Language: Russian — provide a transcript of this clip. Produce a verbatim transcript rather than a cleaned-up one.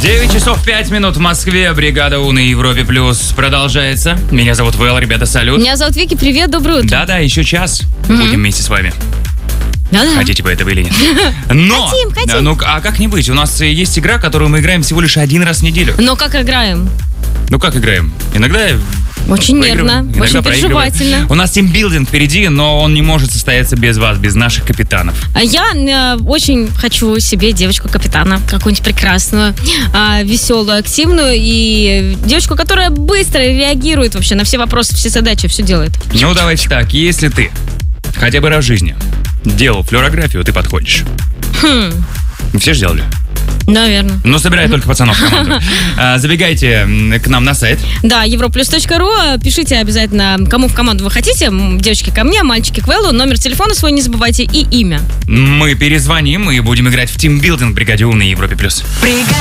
девять часов пять минут в Москве. Бригада У на Европе Плюс продолжается. Меня зовут Вэл, ребята, салют. Меня зовут Вики, привет, доброе утро. Да-да, еще час Мгм. будем вместе с вами. Да-да. Хотите вы этого или нет? Но, Хотим, хотим. ну а как не быть? У нас есть игра, которую мы играем всего лишь один раз в неделю. Но как играем? Ну как играем? Иногда Очень проигрываем, нервно, иногда очень проигрываем. переживательно. У нас тимбилдинг впереди, но он не может состояться без вас, без наших капитанов. А я э, очень хочу себе девочку-капитана, какую-нибудь прекрасную, э, веселую, активную и девочку, которая быстро реагирует вообще на все вопросы, все задачи, все делает. Ну давайте так, если ты хотя бы раз в жизни делал флюорографию, ты подходишь. Хм, Все же делали. наверное. Но собирай только пацанов в команду. А, Забегайте м, к нам на сайт. Да, европлюс точка ру, пишите обязательно, кому в команду вы хотите, М, девочки ко мне, мальчики к Вэллу, номер телефона свой не забывайте и имя. Мы перезвоним и будем играть в тимбилдинг в бригаде У на Европе Плюс.